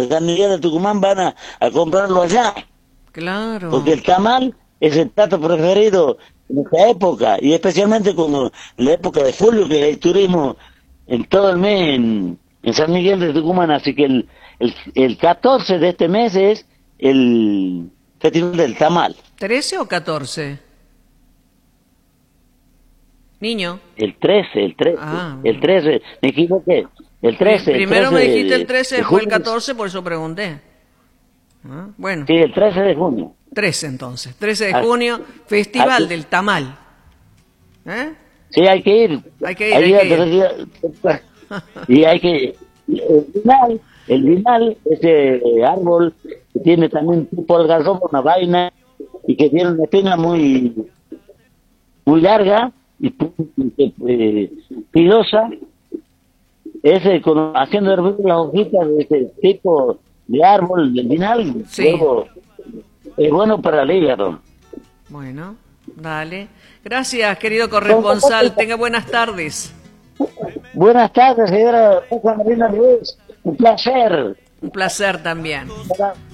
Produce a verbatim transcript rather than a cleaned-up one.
de San Miguel de Tucumán van a, a comprarlo allá. Claro. Porque el tamal es el plato preferido en esta época, y especialmente cuando en la época de julio, que hay turismo en todo el mes en, en San Miguel de Tucumán. Así que el, el, el catorce de este mes es el Festival del Tamal. ¿trece o catorce? Niño. El trece, el trece, Ah. el trece, me equivoqué. El trece. Primero el trece me dijiste de, el trece, de después el junio. catorce, por eso pregunté. Ah, bueno. Sí, el trece de junio. trece entonces. trece de Ah, junio, Festival ah, del Tamal. ¿Eh? Sí, hay que ir. Hay que ir, hay que ir. ir. Y hay que... El vinal, el vinal, ese árbol que tiene también tipo de algarrobo, una vaina, y que tiene una espina muy muy larga y eh, pilosa, ese con, haciendo hervir las hojitas de ese tipo de árbol, del vinal, Sí. luego, es bueno para el hígado. Bueno, dale. Gracias, querido corresponsal. Tenga buenas tardes. Buenas tardes, señora Juan Marina Luis. Un placer. Un placer también. Para-